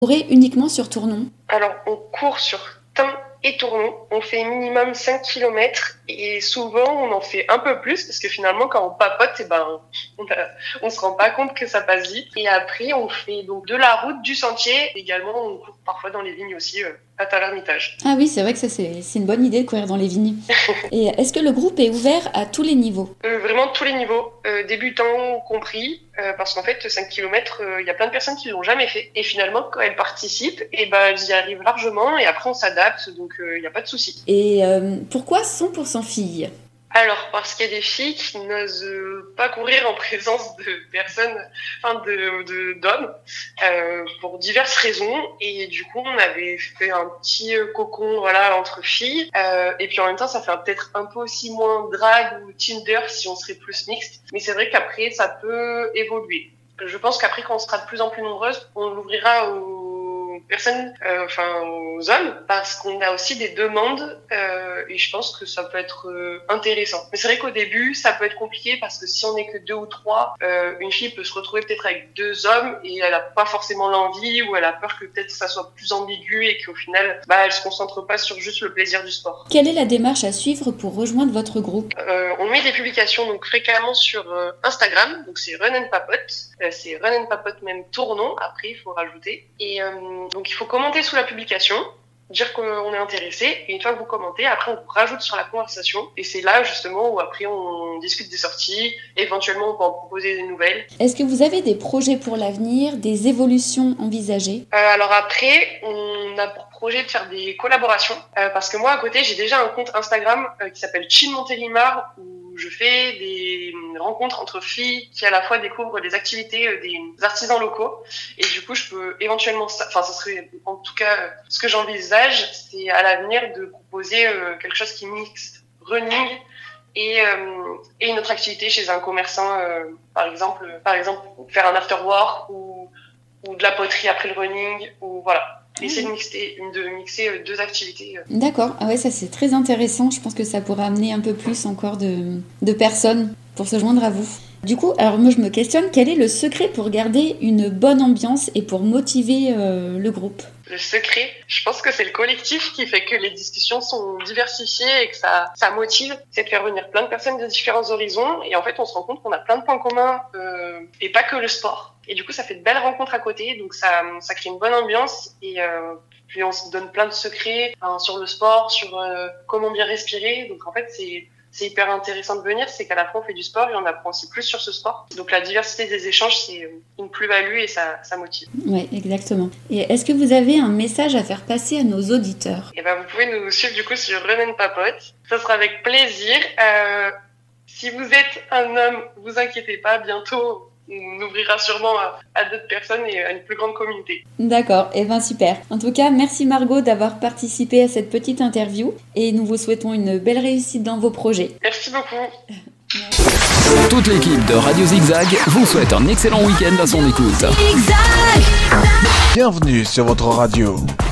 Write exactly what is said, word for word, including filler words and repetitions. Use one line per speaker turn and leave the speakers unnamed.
courez uniquement sur Tournon?
Alors, on court sur Tain et Tournon. On fait minimum cinq kilomètres et souvent on en fait un peu plus parce que finalement quand on papote, eh ben, on, a, on se rend pas compte que ça passe vite. Et après on fait donc de la route, du sentier. Également on court parfois dans les vignes aussi euh, à Tavernitages.
Ah oui, c'est vrai que ça c'est, c'est une bonne idée de courir dans les vignes. Et est-ce que le groupe est ouvert à tous les niveaux?
euh, Vraiment tous les niveaux, euh, débutants compris, euh, parce qu'en fait cinq kilomètres, il euh, y a plein de personnes qui l'ont jamais fait. Et finalement quand elles participent, eh ben, elles y arrivent largement et après on s'adapte, donc il euh, n'y a pas de souci.
Et euh, pourquoi cent pour cent filles?
Alors, parce qu'il y a des filles qui n'osent pas courir en présence de personnes, enfin de, de d'hommes, euh, pour diverses raisons. Et du coup, on avait fait un petit cocon, voilà, entre filles. Euh, et puis en même temps, ça fait peut-être un peu aussi moins drague ou Tinder si on serait plus mixte. Mais c'est vrai qu'après, ça peut évoluer. Je pense qu'après, quand on sera de plus en plus nombreuses, on l'ouvrira aux personnes, euh, enfin aux hommes, parce qu'on a aussi des demandes euh, et je pense que ça peut être euh, intéressant. Mais c'est vrai qu'au début, ça peut être compliqué parce que si on n'est que deux ou trois, euh, une fille peut se retrouver peut-être avec deux hommes et elle n'a pas forcément l'envie ou elle a peur que peut-être ça soit plus ambigu et qu'au final, bah, elle se concentre pas sur juste le plaisir du sport.
Quelle est la démarche à suivre pour rejoindre votre groupe?
euh, On met des publications donc fréquemment sur euh, Instagram, donc c'est Run and Papote, euh, c'est Run and Papote même Tournon, après il faut rajouter. Et euh, donc il faut commenter sous la publication, dire qu'on est intéressé, et une fois que vous commentez, après on vous rajoute sur la conversation, et c'est là justement où après on discute des sorties, éventuellement on peut en proposer des nouvelles.
Est-ce que vous avez des projets pour l'avenir, des évolutions envisagées?
euh, Alors après, on a pour projet de faire des collaborations, euh, parce que moi à côté j'ai déjà un compte Instagram euh, qui s'appelle Chin Montélimar, où je fais des rencontres entre filles qui à la fois découvrent des activités euh, des artisans locaux, et du coup je peux éventuellement, enfin ce serait en tout cas euh, ce que j'envisage, c'est à l'avenir de proposer euh, quelque chose qui mixe running et, euh, et une autre activité chez un commerçant, euh, par exemple, par exemple faire un after work ou, ou de la poterie après le running, ou voilà. Essayer de mixer, de mixer deux activités.
D'accord, ah ouais, ça c'est très intéressant. Je pense que ça pourrait amener un peu plus encore de, de personnes pour se joindre à vous. Du coup, alors moi je me questionne, quel est le secret pour garder une bonne ambiance et pour motiver euh, le groupe?
Le secret, je pense que c'est le collectif qui fait que les discussions sont diversifiées et que ça, ça motive. C'est de faire venir plein de personnes de différents horizons et en fait on se rend compte qu'on a plein de points communs euh, et pas que le sport. Et du coup ça fait de belles rencontres à côté, donc ça, ça crée une bonne ambiance et euh, puis on se donne plein de secrets hein, sur le sport, sur euh, comment bien respirer. Donc en fait c'est c'est hyper intéressant de venir, c'est qu'à la fois on fait du sport et on apprend aussi plus sur ce sport. Donc la diversité des échanges, c'est une plus-value et ça, ça motive.
Oui, exactement. Et est-ce que vous avez un message à faire passer à nos auditeurs?
Et ben vous pouvez nous suivre du coup sur Run and Papote. Ça sera avec plaisir. Euh, si vous êtes un homme, vous inquiétez pas, bientôt on ouvrira sûrement à, à d'autres personnes et à une plus grande communauté.
D'accord, et eh ben super. En tout cas, merci Margot d'avoir participé à cette petite interview et nous vous souhaitons une belle réussite dans vos projets.
Merci beaucoup.
Merci.
Toute l'équipe de Radio Zigzag vous souhaite un excellent week-end à son écoute.
Bienvenue sur votre radio.